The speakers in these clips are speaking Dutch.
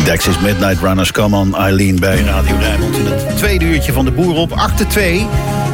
Dexys Midnight Runners, Come On Eileen bij Radio Rijnmond. In het tweede uurtje van de Boer op, acte 2.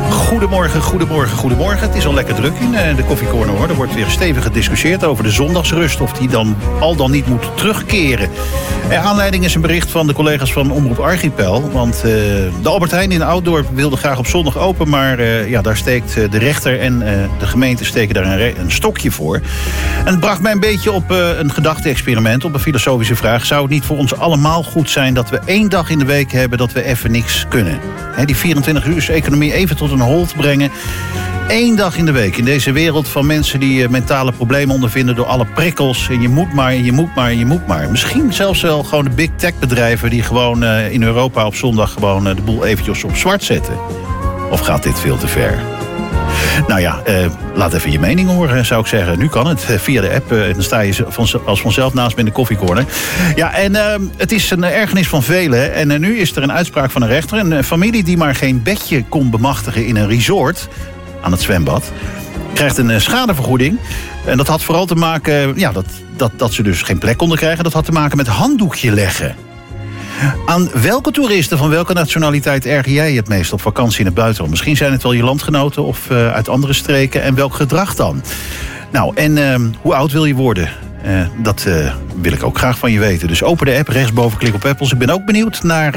Goedemorgen. Het is al lekker druk in de koffiecorner, hoor. Er wordt weer stevig gediscussieerd over de zondagsrust, of die dan al dan niet moet terugkeren. Aanleiding is een bericht van de collega's van Omroep Archipel. Want de Albert Heijn in Ouddorp wilde graag op zondag open, maar daar steekt de rechter en de gemeente steken daar een stokje voor. En het bracht mij een beetje op een gedachte-experiment, op een filosofische vraag. Zou het niet voor ons allemaal goed zijn dat we 1 dag in de week hebben dat we even niks kunnen? Die 24-uurs-economie even tot een halt brengen. 1 dag in de week in deze wereld van mensen die mentale problemen ondervinden door alle prikkels. En je moet maar. Misschien zelfs wel gewoon de big tech bedrijven die gewoon in Europa op zondag gewoon de boel eventjes op zwart zetten. Of gaat dit veel te ver? Nou ja, laat even je mening horen, zou ik zeggen. Nu kan het, via de app. Dan sta je als vanzelf naast me in de koffiecorner. Ja, en het is een ergernis van velen. En nu is er een uitspraak van een rechter. Een familie die maar geen bedje kon bemachtigen in een resort aan het zwembad krijgt een schadevergoeding. En dat had vooral te maken, dat ze dus geen plek konden krijgen. Dat had te maken met handdoekje leggen. Aan welke toeristen van welke nationaliteit erger jij je het meest op vakantie in het buitenland? Misschien zijn het wel je landgenoten of uit andere streken. En welk gedrag dan? Nou, en hoe oud wil je worden? Dat wil ik ook graag van je weten. Dus open de app, rechtsboven klik op Apples. Ik ben ook benieuwd naar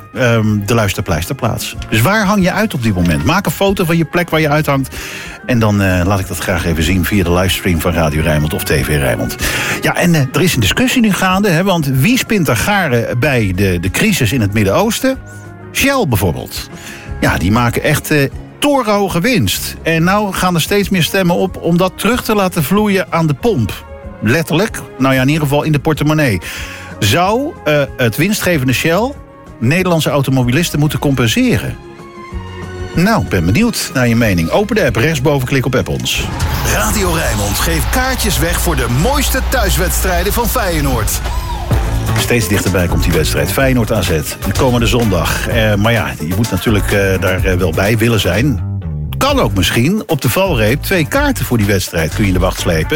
de luisterpleisterplaats. Dus waar hang je uit op dit moment? Maak een foto van je plek waar je uithangt. En dan laat ik dat graag even zien via de livestream van Radio Rijnmond of TV Rijnmond. Ja, en er is een discussie nu gaande. Hè, want wie spint er garen bij de crisis in het Midden-Oosten? Shell bijvoorbeeld. Ja, die maken echt torenhoge winst. En nou gaan er steeds meer stemmen op om dat terug te laten vloeien aan de pomp. Letterlijk, nou ja, in ieder geval in de portemonnee. Zou het winstgevende Shell Nederlandse automobilisten moeten compenseren? Nou, ik ben benieuwd naar je mening. Open de app, rechtsboven klik op App ons. Radio Rijnmond geeft kaartjes weg voor de mooiste thuiswedstrijden van Feyenoord. Steeds dichterbij komt die wedstrijd. Feyenoord AZ, de komende zondag. Maar ja, je moet natuurlijk daar wel bij willen zijn. Kan ook misschien op de valreep 2 kaarten voor die wedstrijd kun je in de wacht slepen.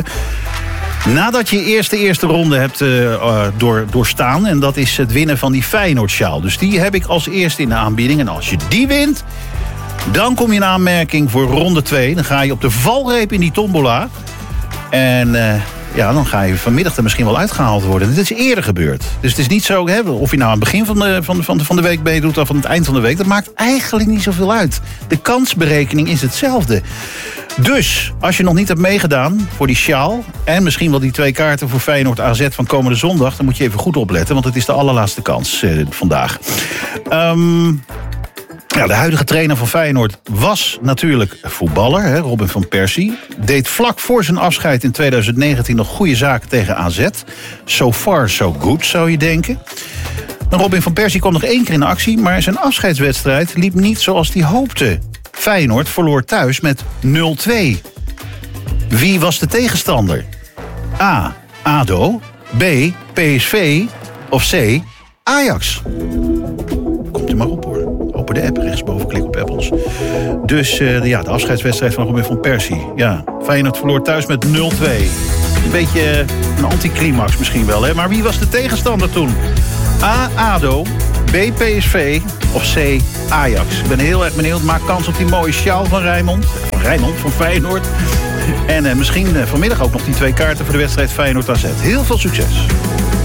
Nadat je eerste ronde hebt doorstaan. En dat is het winnen van die Feyenoord-sjaal. Dus die heb ik als eerste in de aanbieding. En als je die wint, dan kom je in aanmerking voor ronde 2. Dan ga je op de valreep in die tombola. En dan ga je vanmiddag er misschien wel uitgehaald worden. Dit is eerder gebeurd. Dus het is niet zo, of je nou aan het begin van de week meedoet of aan het eind van de week. Dat maakt eigenlijk niet zoveel uit. De kansberekening is hetzelfde. Dus, als je nog niet hebt meegedaan voor die sjaal en misschien wel die 2 kaarten voor Feyenoord AZ van komende zondag, dan moet je even goed opletten, want het is de allerlaatste kans vandaag. De huidige trainer van Feyenoord was natuurlijk voetballer, Robin van Persie. Deed vlak voor zijn afscheid in 2019 nog goede zaken tegen AZ. So far, so good, zou je denken. Robin van Persie kwam nog 1 keer in actie, maar zijn afscheidswedstrijd liep niet zoals hij hoopte. Feyenoord verloor thuis met 0-2. Wie was de tegenstander? A. ADO. B. PSV. Of C. Ajax. Komt u maar op, hoor. Open de app, rechtsboven klik op Apples. Dus de afscheidswedstrijd van Robin van Persie. Ja, Feyenoord verloor thuis met 0-2. Een beetje een anticlimax misschien wel, hè? Maar wie was de tegenstander toen? A. ADO. B. PSV. Of C. Ajax. Ik ben heel erg benieuwd. Maak kans op die mooie sjaal van Rijnmond. Van Feyenoord. En misschien vanmiddag ook nog die 2 kaarten voor de wedstrijd Feyenoord AZ. Heel veel succes.